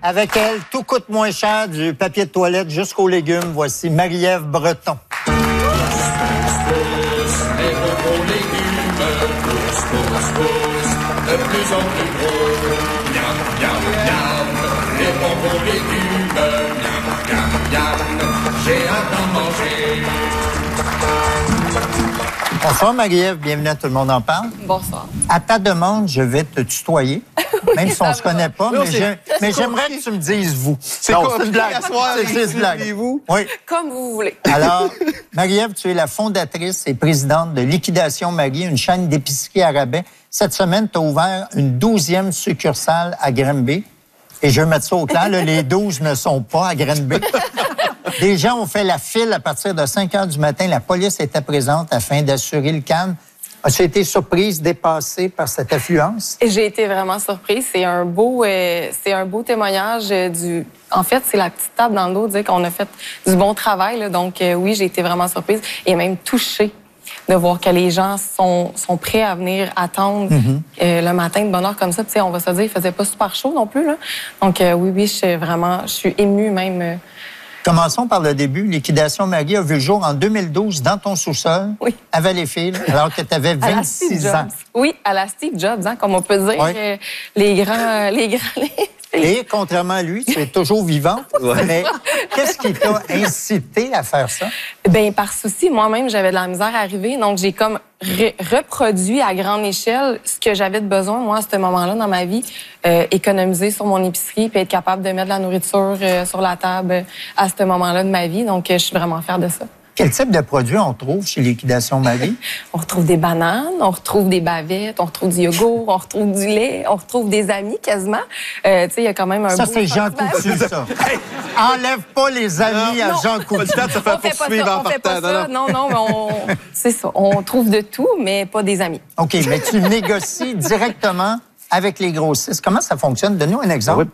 Avec elle, tout coûte moins cher, du papier de toilette jusqu'aux légumes. Voici Marie-Ève Breton. De plus en plus gros, miam, miam, miam, les bonbons légumes, miam, miam, miam, j'ai hâte d'en manger. Bonsoir Marie-Ève, bienvenue à Tout le monde en parle. Bonsoir. À ta demande, je vais te tutoyer, même si on ne se connaît pas, mais j'aimerais que tu me dises vous. C'est une blague. C'est une blague. Vous? Oui. Comme vous voulez. Alors, Marie-Ève, tu es la fondatrice et présidente de Liquidation Marie, une chaîne d'épicerie à rabais. Cette semaine, tu as ouvert une 12e succursale à Granby. Et je veux mettre ça au clair, là, les 12 ne sont pas à Granby. Des gens ont fait la file à partir de 5 heures du matin. La police était présente afin d'assurer le calme. As-tu été surprise, dépassée par cette affluence? J'ai été vraiment surprise. C'est un beau témoignage du... En fait, c'est la petite tape dans le dos de dire qu'on a fait du bon travail. Là. Donc, oui, j'ai été vraiment surprise et même touchée de voir que les gens sont prêts à venir attendre le matin de bonne heure comme ça. Puis, on va se dire, il faisait pas super chaud non plus. Là. Donc, oui, je suis émue même. Commençons par le début. Liquidation Marie a vu le jour en 2012 dans ton sous-sol, oui, à Valleyfield, alors que tu avais 26 ans. Oui, à la Steve Jobs, hein, comme on peut dire. Oui. Les grands... Et contrairement à lui, tu es toujours vivante. Mais qu'est-ce qui t'a incité à faire ça? Bien, par souci, moi-même, j'avais de la misère à arriver. Donc, j'ai comme reproduit à grande échelle ce que j'avais de besoin, moi, à ce moment-là dans ma vie. Économiser sur mon épicerie puis être capable de mettre de la nourriture sur la table à ce moment-là de ma vie. Donc, je suis vraiment fière de ça. Quel type de produits on trouve chez Liquidation Marie? On retrouve des bananes, on retrouve des bavettes, on retrouve du yogourt, on retrouve du lait, on retrouve des amis quasiment. Tu sais, il y a quand même un ça, beau... c'est Jean Coutu, ça. Enlève pas les amis à Jean Coutu. Ça fait pas poursuivre en partant. Non, mais c'est ça. On trouve de tout, mais pas des amis. OK, mais tu négocies directement avec les grossistes. Comment ça fonctionne? Donne-nous un exemple.